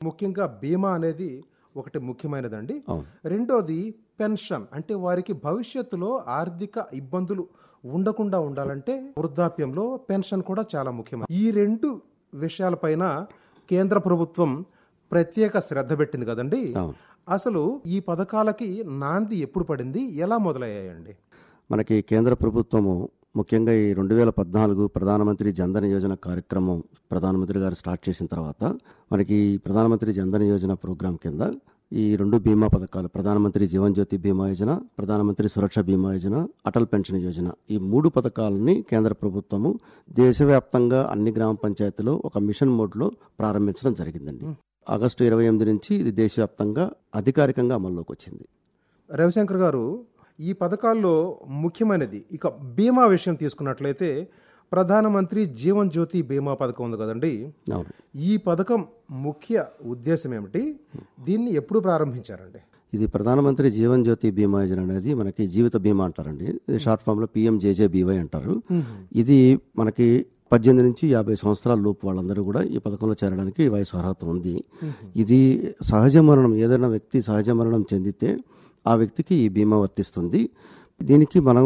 ముఖ్యంగా బీమా అనేది ఒకటి ముఖ్యమైనదండి. అవును. రెండోది పెన్షన్. అంటే వారికి భవిష్యత్తులో ఆర్థిక ఇబ్బందులు ఉండకుండా ఉండాలంటే వృద్ధాప్యంలో పెన్షన్ కూడా చాలా ముఖ్యం. ఈ 2 విషయాలపైన కేంద్ర ప్రభుత్వం ప్రత్యేక శ్రద్ధ పెట్టింది కదండి. అవును. అసలు ఈ పథకాలకి నాంది ఎప్పుడు పడింది? ఎలా మొదలయ్యాయండి? మనకి కేంద్ర ప్రభుత్వము ముఖ్యంగా ఈ 2014 ప్రధానమంత్రి జన్ధన్ యోజన కార్యక్రమం ప్రధానమంత్రి గారు స్టార్ట్ చేసిన తర్వాత మనకి ప్రధానమంత్రి జన్ధన్ యోజన ప్రోగ్రాం కింద ఈ 2 బీమా పథకాలు ప్రధానమంత్రి జీవన్ జ్యోతి బీమా యోజన, ప్రధానమంత్రి సురక్ష బీమా యోజన, అటల్ పెన్షన్ యోజన ఈ 3 పథకాలని కేంద్ర ప్రభుత్వము దేశవ్యాప్తంగా అన్ని గ్రామ పంచాయతీలో ఒక మిషన్ మోడ్లో ప్రారంభించడం జరిగిందండి. ఆగస్టు 28 నుంచి ఇది దేశవ్యాప్తంగా అధికారికంగా అమల్లోకి వచ్చింది. రవిశంకర్ గారు, ఈ పథకాల్లో ముఖ్యమైనది ఇక బీమా విషయం తీసుకున్నట్లయితే ప్రధానమంత్రి జీవన్ జ్యోతి బీమా పథకం ఉంది కదండి. అవును. ఈ పథకం ముఖ్య ఉద్దేశం ఏమిటి? దీన్ని ఎప్పుడు ప్రారంభించారండి? ఇది ప్రధానమంత్రి జీవన్ జ్యోతి బీమా యోజన అనేది మనకి జీవిత బీమా అంటారండి. ఇది షార్ట్ ఫామ్ లో PMJJBY అంటారు. ఇది మనకి 18 నుంచి 50 సంవత్సరాల లోపు వాళ్ళందరూ కూడా ఈ పథకంలో చేరడానికి వయసు అర్హత ఉంది. ఇది సహజ మరణం, ఏదైనా వ్యక్తి సహజ మరణం చెందితే ఆ వ్యక్తికి ఈ బీమా వర్తిస్తుంది. దీనికి మనం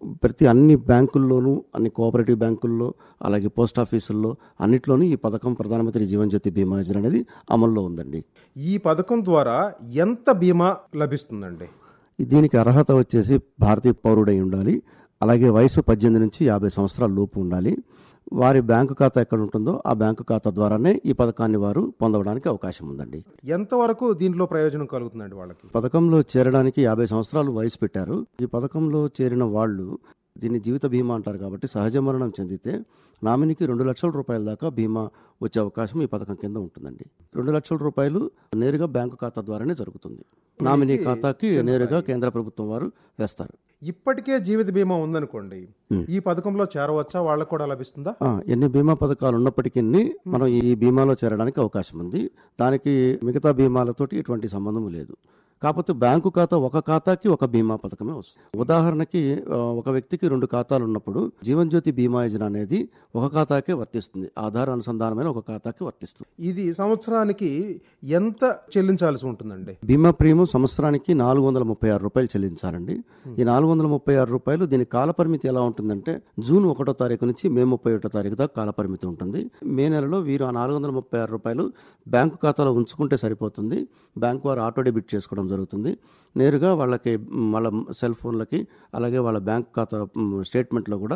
అన్ని బ్యాంకుల్లోనూ, అన్ని కోఆపరేటివ్ బ్యాంకుల్లో, అలాగే పోస్ట్ ఆఫీసుల్లో అన్నిట్లోనూ ఈ పథకం ప్రధానమంత్రి జీవన్ జ్యోతి బీమా యోజన అనేది అమల్లో ఉందండి. ఈ పథకం ద్వారా ఎంత బీమా లభిస్తుందండి? దీనికి అర్హత వచ్చేసి భారతీయ పౌరుడై ఉండాలి. అలాగే వయసు 18 నుంచి 50 సంవత్సరాల లోపు ఉండాలి. వారి బ్యాంకు ఖాతా ఎక్కడ ఉంటుందో ఆ బ్యాంకు ఖాతా ద్వారానే ఈ పథకాన్ని వారు పొందడానికి అవకాశం ఉందండి. ఎంతవరకు దీంట్లో ప్రయోజనం కలుగుతుందండి వాళ్ళకి? పథకంలో చేరడానికి 50 సంవత్సరాలు వయసు పెట్టారు. ఈ పథకంలో చేరిన వాళ్ళు దీన్ని జీవిత బీమా అంటారు కాబట్టి సహజ మరణం చెందితే నామినీకి 2 లక్షల రూపాయల దాకా బీమా వచ్చే అవకాశం ఈ పథకం కింద ఉంటుందండి. 2 లక్షల రూపాయలు నేరుగా బ్యాంకు ఖాతా ద్వారానే జరుగుతుంది. నామినీ ఖాతాకి నేరుగా కేంద్ర ప్రభుత్వం వారు వేస్తారు. ఇప్పటికే జీవిత బీమా ఉందనుకోండి, ఈ పథకంలో చేరవచ్చా? వాళ్ళకు కూడా లభిస్తుందా? ఎన్ని బీమా పథకాలు ఉన్నప్పటికీ మనం ఈ బీమాలో చేరడానికి అవకాశం ఉంది. దానికి మిగతా బీమాలతోటి ఎటువంటి సంబంధం లేదు. కాకపోతే బ్యాంకు ఖాతా ఒక ఖాతాకి ఒక బీమా పథకమే వస్తుంది. ఉదాహరణకి ఒక వ్యక్తికి 2 ఖాతాలు ఉన్నప్పుడు జీవన్ జ్యోతి బీమా యోజన అనేది ఒక ఖాతాకే వర్తిస్తుంది. ఆధార్ అనుసంధానమైన ఒక ఖాతాకి వర్తిస్తుంది. ఇది సంవత్సరానికి ఎంత చెల్లించాల్సి ఉంటుందండి? బీమా ప్రీమియం సంవత్సరానికి 436 రూపాయలు చెల్లించాలండి. ఈ 436 రూపాయలు దీని కాలపరిమితి ఎలా ఉంటుందంటే జూన్ 1వ తారీఖు నుంచి మే 31వ తారీఖు దాకా కాలపరిమితి ఉంటుంది. మే నెలలో వీరు ఆ 436 రూపాయలు బ్యాంకు ఖాతాలో ఉంచుకుంటే సరిపోతుంది. బ్యాంకు వారు ఆటో డెబిట్ చేసుకోవడం జరుగుతుంది. నేరుగా వాళ్ళకి వాళ్ళ సెల్ ఫోన్లకి అలాగే వాళ్ళ బ్యాంక్ ఖాతా స్టేట్మెంట్లో కూడా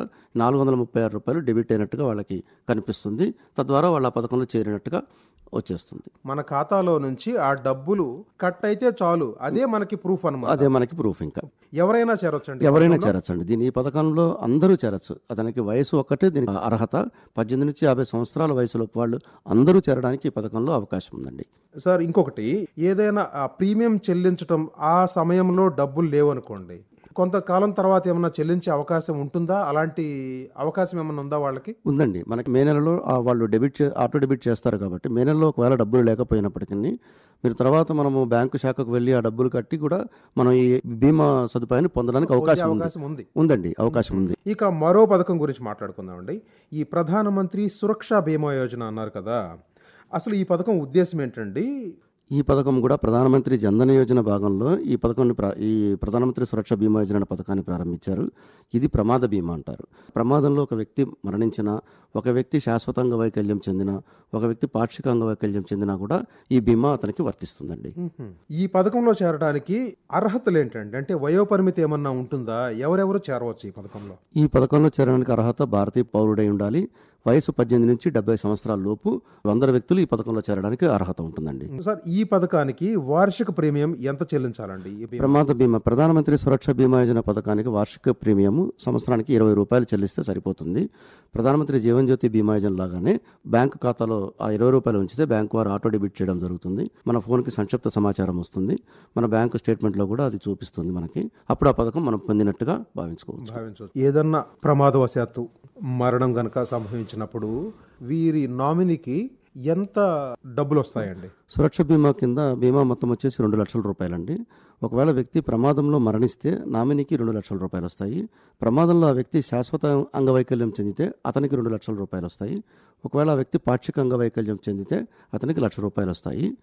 436 రూపాయలు డెబిట్ అయినట్టుగా వాళ్ళకి కనిపిస్తుంది. తద్వారా వాళ్ళ పథకంలో చేరినట్టుగా వచ్చేస్తుంది. మన ఖాతాలో నుంచి ఆ డబ్బులు కట్ అయితే చాలు, అదే మనకి ప్రూఫ్ అన్నమాట. అదే మనకి ప్రూఫ్. ఇంకా ఎవరైనా చేరొచ్చండి? ఎవరైనా చేరొచ్చండి. ఈ పథకంలో అందరూ చేరొచ్చు. అతనికి వయసు ఒక్కటే దీనికి అర్హత. 18 నుంచి 50 సంవత్సరాల వయసులోపు వాళ్ళు అందరూ చేరడానికి ఈ పథకంలో అవకాశం ఉందండి. సార్, ఇంకొకటి, ఏదైనా ప్రీమియం చెల్లించటం ఆ సమయంలో డబ్బులు లేవనుకోండి, కొంతకాలం తర్వాత ఏమన్నా చెల్లించే అవకాశం ఉంటుందా? అలాంటి అవకాశం ఏమన్నా ఉందా వాళ్ళకి? ఉందండి. మనకి మే నెలలో వాళ్ళు ఆటో డెబిట్ చేస్తారు కాబట్టి మే నెలలో ఒకవేళ డబ్బులు లేకపోయినప్పటికీ మీరు తర్వాత మనము బ్యాంకు శాఖకు వెళ్ళి ఆ డబ్బులు కట్టి కూడా మనం ఈ బీమా సదుపాయాన్ని పొందడానికి అవకాశం ఉందండి. అవకాశం ఉంది. ఇక మరో పథకం గురించి మాట్లాడుకుందామండి. ఈ ప్రధానమంత్రి సురక్ష బీమా యోజన అన్నారు కదా, అసలు ఈ పథకం ఉద్దేశం ఏంటండి? ఈ పథకం కూడా ప్రధానమంత్రి జన్ధన్ యోజన భాగంలో ఈ పథకాన్ని ఈ ప్రధానమంత్రి సురక్ష బీమా యోజన అనే పథకాన్ని ప్రారంభించారు. ఇది ప్రమాద బీమా అంటారు. ప్రమాదంలో ఒక వ్యక్తి మరణించినా, ఒక వ్యక్తి శాశ్వతంగా వైకల్యం చెందినా, ఒక వ్యక్తి పాక్షిక అంగవైకల్యం చెందినా కూడా ఈ బీమా అతనికి వర్తిస్తుందండి. ఈ పథకంలో చేరడానికి అర్హతలు ఏంటండి? అంటే వయోపరిమితి ఏమన్నా ఉంటుందా? ఎవరెవరు చేరవచ్చు ఈ పథకంలో? ఈ పథకంలో చేరడానికి అర్హత భారతీయ పౌరుడై ఉండాలి. వయసు 18 నుంచి 70 సంవత్సరాల లోపు 100 వ్యక్తులు ఈ పథకంలో చేరడానికి అర్హత ఉంటుందండి. సార్, ఈ పథకానికి వార్షిక ప్రీమియం ఎంత చెల్లించాలండి? ప్రమాద బీమా ప్రధానమంత్రి సురక్ష బీమా యోజన పథకానికి వార్షిక ప్రీమియం సంవత్సరానికి 20 రూపాయలు చెల్లిస్తే సరిపోతుంది. ప్రధానమంత్రి జీవన్ జ్యోతి బీమా యోజన లాగానే బ్యాంకు ఖాతాలో ఆ 20 రూపాయలు ఉంచితే బ్యాంకు వారు ఆటో డెబిట్ చేయడం జరుగుతుంది. మన ఫోన్కి సంక్షిప్త సమాచారం వస్తుంది. మన బ్యాంకు స్టేట్మెంట్లో కూడా అది చూపిస్తుంది మనకి. అప్పుడు ఆ పథకం మనం పొందినట్టుగా భావించుకోవచ్చు. ఏదన్నా ప్రమాదవశాత్తు మరణం గనక సంభవించినప్పుడు వీరి నామినీకి ఎంత డబ్బులు వస్తాయండి? సురక్ష బీమా కింద బీమా మొత్తం వచ్చేసి 2 లక్షల రూపాయలండి. ఒకవేళ వ్యక్తి ప్రమాదంలో మరణిస్తే నామినీకి 2 లక్షల రూపాయలు వస్తాయి. ప్రమాదంలో ఆ వ్యక్తి శాశ్వత అంగవైకల్యం చెందితే అతనికి 2 లక్షల రూపాయలు వస్తాయి. ఒకవేళ ఆ వ్యక్తి పాక్షిక అంగవైకల్యం చెందితే అతనికి 1,00,000 రూపాయలు వస్తాయి.